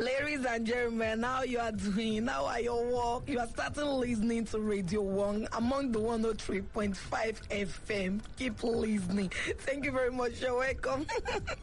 Ladies and gentlemen, how you are doing? How are your work? You are starting listening to Radio 1 among the 103.5 FM. Keep listening. Thank you very much. You're welcome.